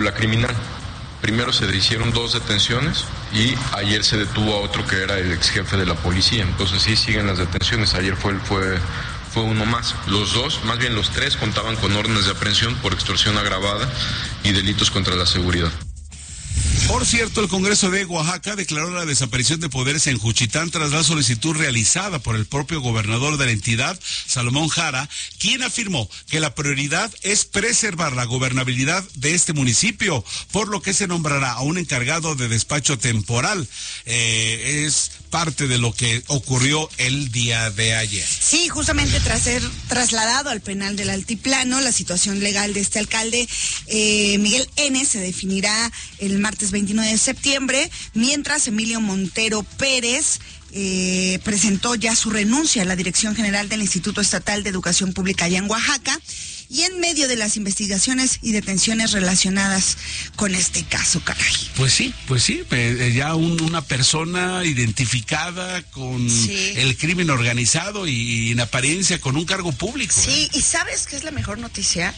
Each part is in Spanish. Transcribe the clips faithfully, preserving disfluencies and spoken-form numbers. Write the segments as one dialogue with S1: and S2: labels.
S1: La criminal. Primero se hicieron dos detenciones y ayer se detuvo a otro que era el ex jefe de la policía. Entonces sí siguen las detenciones. Ayer fue, fue, fue uno más. Los dos, más bien los tres, contaban con órdenes de aprehensión por extorsión agravada y delitos contra la seguridad.
S2: Por cierto, el Congreso de Oaxaca declaró la desaparición de poderes en Juchitán tras la solicitud realizada por el propio gobernador de la entidad, Salomón Jara, quien afirmó que la prioridad es preservar la gobernabilidad de este municipio, por lo que se nombrará a un encargado de despacho temporal. Eh, es parte de lo que ocurrió el día de ayer.
S3: Sí, justamente tras ser trasladado al penal del Altiplano, la situación legal de este alcalde, eh, Miguel N., se definirá el martes veintinueve de septiembre, mientras Emilio Montero Pérez eh, presentó ya su renuncia a la Dirección General del Instituto Estatal de Educación Pública allá en Oaxaca, y en medio de las investigaciones y detenciones relacionadas con este caso, caray.
S2: Pues sí, pues sí, eh, ya un, una persona identificada con sí. el crimen organizado y, y en apariencia con un cargo público.
S3: Sí, ¿eh? ¿Y sabes qué es la mejor noticia?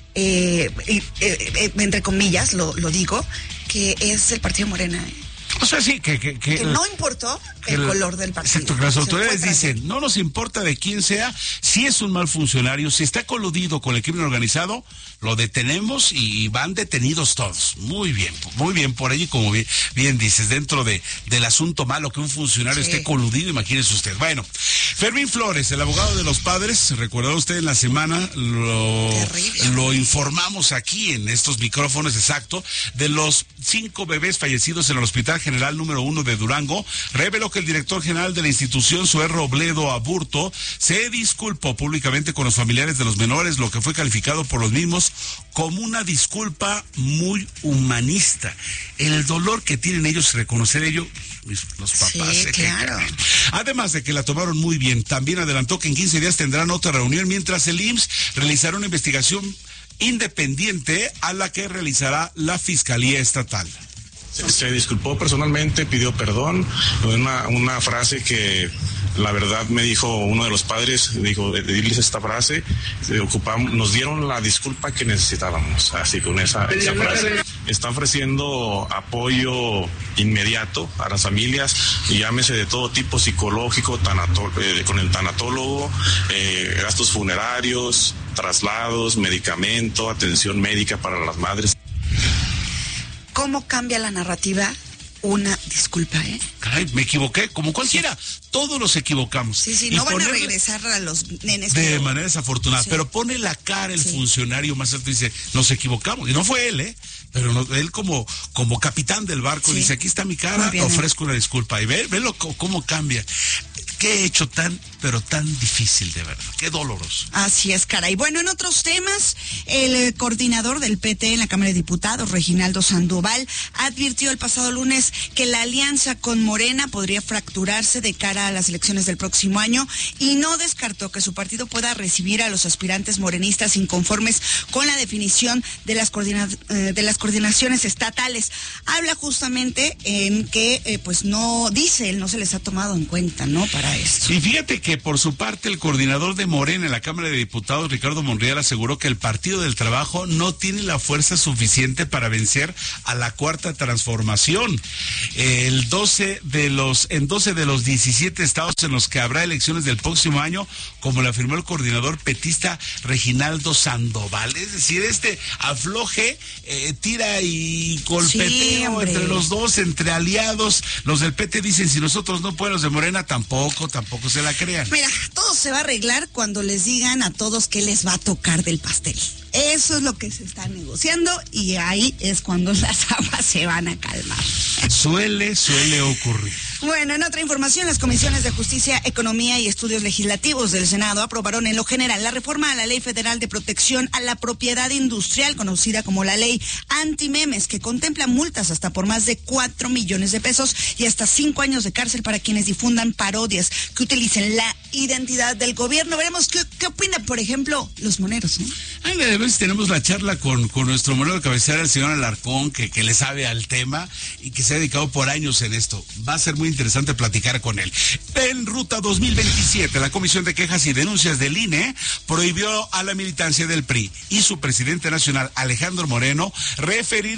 S3: Eh, eh, eh, entre comillas, lo, lo digo, que es el partido Morena, ¿eh?
S2: O sea, sí, que... Que, que,
S3: que no importó el, el color del partido.
S2: Exacto, que las autoridades dicen, no nos importa de quién sea, si es un mal funcionario, si está coludido con el crimen organizado, lo detenemos y van detenidos todos. Muy bien, muy bien por ello, y como bien, bien dices, dentro de del asunto malo que un funcionario sí. esté coludido, imagínese usted. Bueno, Fermín Flores, el abogado de los padres, recordará usted en la semana, lo, lo informamos aquí en estos micrófonos, exacto, de los cinco bebés fallecidos en el Hospital General número uno de Durango. Reveló que el director general de la institución, Zoé Robledo Aburto, se disculpó públicamente con los familiares de los menores, lo que fue calificado por los mismos como una disculpa muy humanista. El dolor que tienen ellos, reconocer ello, los papás.
S3: Sí, claro.
S2: Además de que la tomaron muy bien, también adelantó que en quince días tendrán otra reunión, mientras el I M S S realizará una investigación independiente a la que realizará la Fiscalía Estatal.
S4: Se disculpó personalmente, pidió perdón, una, una frase que la verdad me dijo uno de los padres, dijo, de decirles esta frase, ocupamos, nos dieron la disculpa que necesitábamos, así con esa, esa frase. Está ofreciendo apoyo inmediato a las familias, y llámese de todo tipo, psicológico, tanato, eh, con el tanatólogo, eh, gastos funerarios, traslados, medicamento, atención médica para las madres.
S3: ¿Cómo cambia la narrativa? Una disculpa, ¿eh?
S2: Caray, me equivoqué, como cualquiera. Todos nos equivocamos.
S3: Sí, sí, no van a regresar a los nenes.
S2: De pero... manera desafortunada. Sí. Pero pone la cara el sí. funcionario más alto y dice, nos equivocamos. Y no fue él, ¿eh? Pero no, él como, como capitán del barco sí. dice, aquí está mi cara, bien, ofrezco una disculpa. Y ve, ve lo, cómo cambia. Qué hecho tan, pero tan difícil, de verdad. Qué doloroso.
S3: Así es, caray. Bueno, en otros temas, el coordinador del P T en la Cámara de Diputados, Reginaldo Sandoval, advirtió el pasado lunes que la alianza con Morena podría fracturarse de cara a las elecciones del próximo año, y no descartó que su partido pueda recibir a los aspirantes morenistas inconformes con la definición de las, coordina- de las coordinaciones estatales. Habla justamente en que, eh, pues no, dice él, no se les ha tomado en cuenta, ¿no?, para esto.
S2: Y fíjate que por su parte el coordinador de Morena en la Cámara de Diputados, Ricardo Monreal, aseguró que el Partido del Trabajo no tiene la fuerza suficiente para vencer a la Cuarta Transformación. El doce de los, en doce de los diecisiete estados en los que habrá elecciones del próximo año, como lo afirmó el coordinador petista Reginaldo Sandoval. Es decir, este afloje, eh, tira y golpeteo sí, entre los dos, entre aliados. Los del P T dicen, si nosotros no podemos, los de Morena tampoco. Tampoco se la crean.
S3: Mira, todo se va a arreglar cuando les digan a todos qué les va a tocar del pastel. Eso es lo que se está negociando, y ahí es cuando las aguas se van a calmar.
S2: Suele, suele ocurrir.
S3: Bueno, en otra información, las comisiones de Justicia, Economía y Estudios Legislativos del Senado aprobaron en lo general la reforma a la Ley Federal de Protección a la Propiedad Industrial, conocida como la Ley Antimemes, que contempla multas hasta por más de cuatro millones de pesos y hasta cinco años de cárcel para quienes difundan parodias que utilicen la identidad del gobierno. Veremos qué, qué opinan, por ejemplo, los moneros, ¿no?
S2: Ay, a veces tenemos la charla con, con nuestro monero de cabecera, el señor Alarcón, que, que le sabe al tema y que se ha dedicado por años en esto. Va a ser muy muy interesante platicar con él. En Ruta dos mil veintisiete, la Comisión de Quejas y Denuncias del I N E prohibió a la militancia del P R I y su presidente nacional, Alejandro Moreno, referir